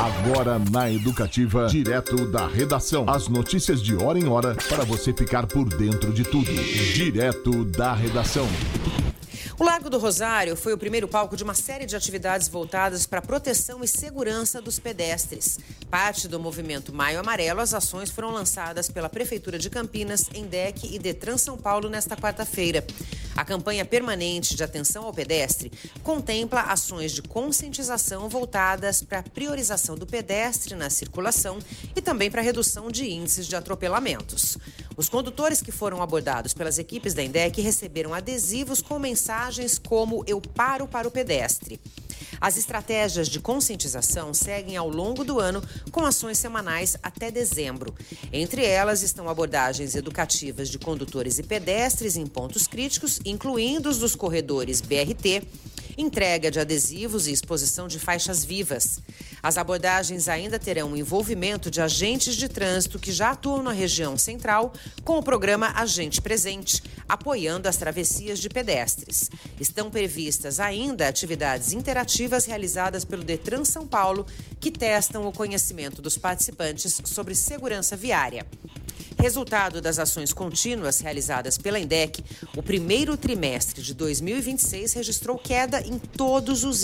Agora na Educativa, direto da redação. As notícias de hora em hora para você ficar por dentro de tudo. Direto da redação. O Largo do Rosário foi o primeiro palco de uma série de atividades voltadas para a proteção e segurança dos pedestres. Parte do movimento Maio Amarelo, as ações foram lançadas pela Prefeitura de Campinas, ENDEC e Detran São Paulo nesta quarta-feira. A campanha permanente de atenção ao pedestre contempla ações de conscientização voltadas para a priorização do pedestre na circulação e também para a redução de índices de atropelamentos. Os condutores que foram abordados pelas equipes da ENDEC receberam adesivos com mensagens como "Eu paro para o pedestre". As estratégias de conscientização seguem ao longo do ano com ações semanais até dezembro. Entre elas estão abordagens educativas de condutores e pedestres em pontos críticos, incluindo os dos corredores BRT, entrega de adesivos e exposição de faixas vivas. As abordagens ainda terão o envolvimento de agentes de trânsito que já atuam na região central com o programa Agente Presente, apoiando as travessias de pedestres. Estão previstas ainda atividades interativas realizadas pelo Detran São Paulo, que testam o conhecimento dos participantes sobre segurança viária. Resultado das ações contínuas realizadas pela ENDEC, o primeiro trimestre de 2026 registrou queda em todos os